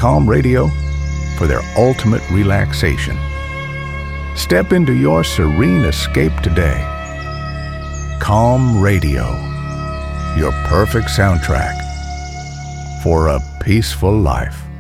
Calm Radio for their ultimate relaxation. Step into your serene escape today. Calm Radio, your perfect soundtrack for a peaceful life.